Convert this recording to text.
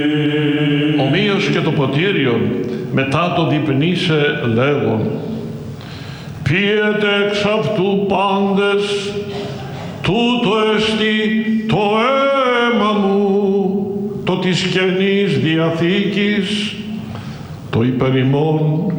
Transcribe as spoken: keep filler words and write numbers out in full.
Ομοίως και το ποτήριον μετά το διπνήσε λέγον, πίετε εξ αυτού πάντες, τούτο εστί το αίμα μου, το της Καινής Διαθήκης, το υπερ ημών